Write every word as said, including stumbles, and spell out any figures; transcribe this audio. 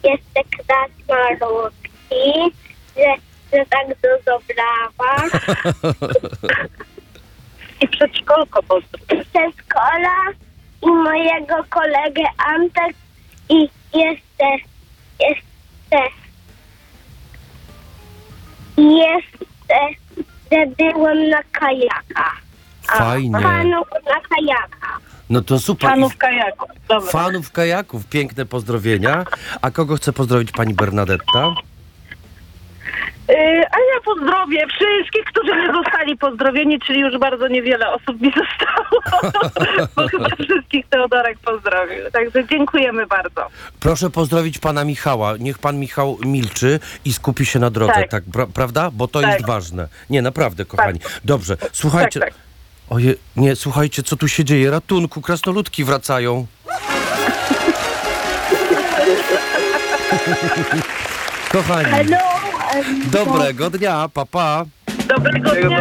jeszcze krasnoludki, że, że tak dużo brawa. I przedszkolko pozdrowię. Przedszkola i mojego kolegę Antek i jeszcze, jeszcze, jeszcze, że byłem na kajakach. Fajnie. Panów na kajakach. No to super. I Fanów kajaków. Dobra. fanów kajaków, piękne pozdrowienia. A kogo chce pozdrowić pani Bernadetta? Yy, a ja pozdrowię wszystkich, którzy nie zostali pozdrowieni, czyli już bardzo niewiele osób mi zostało, bo chyba wszystkich Teodorek pozdrowił. Także dziękujemy bardzo. Proszę pozdrowić pana Michała. Niech pan Michał milczy i skupi się na drodze, tak, Tak. pra- prawda? Bo to Tak. jest ważne. Nie, naprawdę, kochani. Dobrze, słuchajcie. Tak, tak. Oje, nie, słuchajcie, co tu się dzieje? Ratunku, krasnoludki wracają. Kochani, Hello, dobrego dnia, pa, pa. Dobrego dnia.